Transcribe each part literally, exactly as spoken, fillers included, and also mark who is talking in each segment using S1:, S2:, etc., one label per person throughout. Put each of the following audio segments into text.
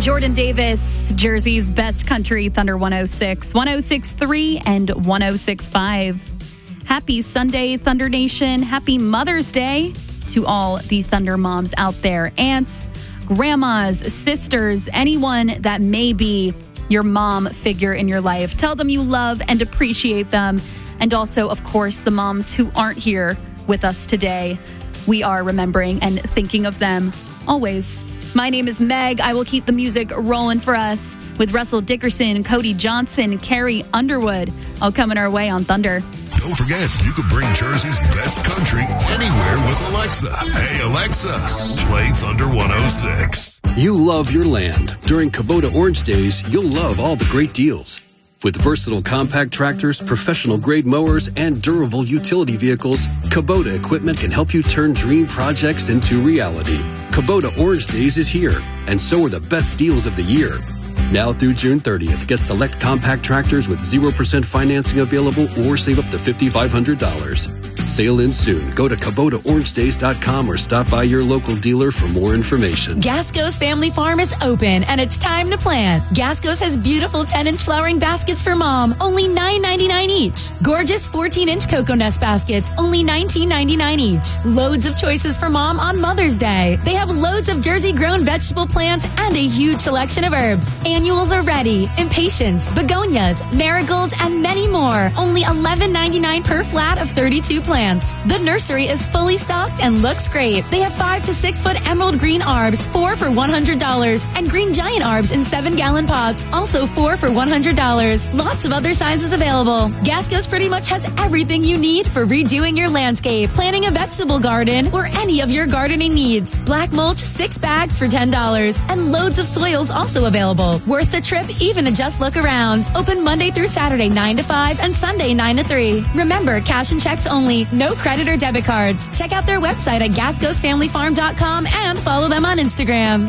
S1: Jordan Davis, Jersey's best country, Thunder one oh six, one oh six point three and one oh six point five. Happy Sunday, Thunder Nation. Happy Mother's Day to all the Thunder moms out there. Aunts, grandmas, sisters, anyone that may be your mom figure in your life. Tell them you love and appreciate them. And also, of course, the moms who aren't here with us today. We are remembering and thinking of them always. My name is Meg. I will keep the music rolling for us with Russell Dickerson, Cody Johnson, Carrie Underwood, all coming our way on Thunder.
S2: Don't forget, you can bring Jersey's best country anywhere with Alexa. Hey, Alexa, play Thunder one oh six.
S3: You love your land. During Kubota Orange Days, you'll love all the great deals. With versatile compact tractors, professional-grade mowers, and durable utility vehicles, Kubota equipment can help you turn dream projects into reality. Kubota Orange Days is here, and so are the best deals of the year. Now through June thirtieth, get select compact tractors with zero percent financing available or save up to five thousand five hundred dollars. Sale ends soon. Go to Kubota Orange Days dot com or stop by your local dealer for more information.
S4: Gasco's Family Farm is open, and it's time to plant. Gasco's has beautiful ten-inch flowering baskets for mom, only nine ninety-nine each. Gorgeous fourteen-inch cocoa nest baskets, only nineteen ninety-nine each. Loads of choices for mom on Mother's Day. They have loads of Jersey-grown vegetable plants and a huge selection of herbs. Annuals are ready, impatiens, begonias, marigolds, and many more. Only eleven ninety-nine per flat of thirty-two plants. The nursery is fully stocked and looks great. They have five to six foot emerald green arbs, four for one hundred dollars, and green giant arbs in seven gallon pots, also four for one hundred dollars. Lots of other sizes available. Gasco's pretty much has everything you need for redoing your landscape, planting a vegetable garden, or any of your gardening needs. Black mulch, six bags for ten dollars, and loads of soils also available. Worth the trip even to just look around. Open Monday through Saturday nine to five and Sunday nine to three. Remember, cash and checks only. No credit or debit cards. Check out their website at gascos family farm dot com and follow them on Instagram.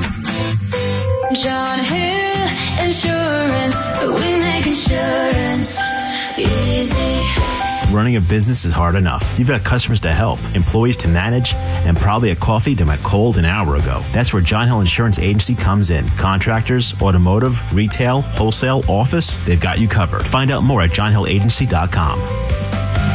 S5: John Hill Insurance, we make insurance easy.
S6: Running a business is hard enough. You've got customers to help, employees to manage, and probably a coffee that went cold an hour ago. That's where John Hill Insurance Agency comes in. Contractors, automotive, retail, wholesale, office, they've got you covered. Find out more at john hill agency dot com.